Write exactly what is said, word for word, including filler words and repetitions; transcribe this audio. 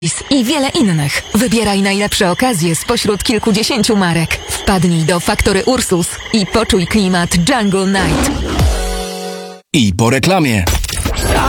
i wiele innych. Wybieraj najlepsze okazje spośród kilkudziesięciu marek. Wpadnij do Faktory Ursus i poczuj klimat Jungle Night. I po reklamie.